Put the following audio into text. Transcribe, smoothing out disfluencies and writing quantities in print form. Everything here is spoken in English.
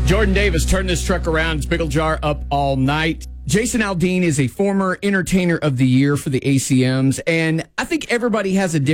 Jordan Davis turned this truck around. It's Pickle Jar up all night. Jason Aldean is a former Entertainer of the Year for the ACMs, and I think everybody has a different